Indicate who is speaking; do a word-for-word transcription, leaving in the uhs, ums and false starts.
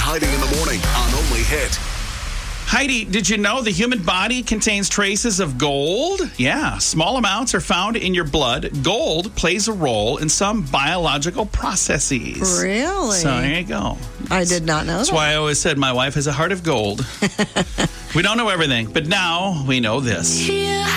Speaker 1: Heidi in the morning on Only Hit.
Speaker 2: Heidi, did you know the human body contains traces of gold? Yeah, small amounts are found in your blood. Gold plays a role in some biological processes.
Speaker 3: Really?
Speaker 2: So there you go.
Speaker 3: I did not know
Speaker 2: That's
Speaker 3: that.
Speaker 2: why I always said my wife has a heart of gold. We don't know everything, but now we know this.
Speaker 4: Yeah.